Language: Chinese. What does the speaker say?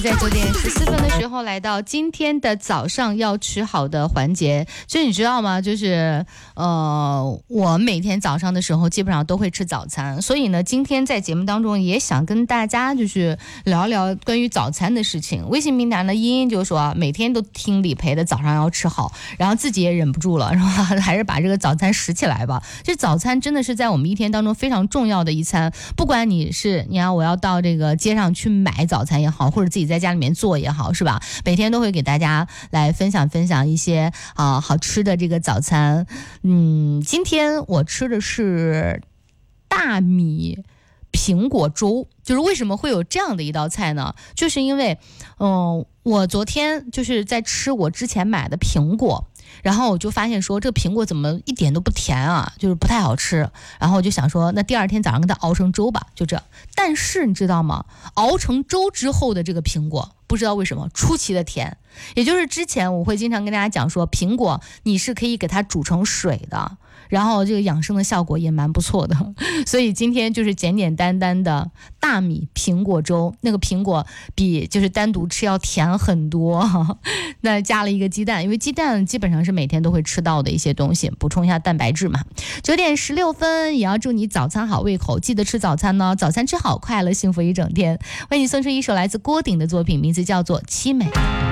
在9:14的时候来到今天的早上要吃好的环节。所以你知道吗？就是我每天早上的时候基本上都会吃早餐，所以呢，今天在节目当中也想跟大家就是聊聊关于早餐的事情。微信平台呢，茵茵就说每天都听李培的早上要吃好，然后自己也忍不住了，是吧？还是把这个早餐拾起来吧。这早餐真的是在我们一天当中非常重要的一餐，不管你看我要到这个街上去买早餐也好，或者自己在家里面做也好，是吧？每天都会给大家来分享一些好吃的这个早餐。今天我吃的是大米苹果粥。就是为什么会有这样的一道菜呢？就是因为我昨天就是在吃我之前买的苹果，然后我就发现说这个苹果怎么一点都不甜啊，就是不太好吃。然后我就想说那第二天早上给它熬成粥吧，就这。但是你知道吗？熬成粥之后的这个苹果不知道为什么出奇的甜。也就是之前我会经常跟大家讲说，苹果你是可以给它煮成水的，然后这个养生的效果也蛮不错的。所以今天就是简简单单的大米苹果粥，那个苹果比就是单独吃要甜很多。那加了一个鸡蛋，因为鸡蛋基本上是每天都会吃到的一些东西，补充一下蛋白质嘛。9:16也要祝你早餐好胃口，记得吃早餐呢，早餐吃好，快乐幸福一整天。为你送出一首来自郭顶的作品，名字叫做《凄美》。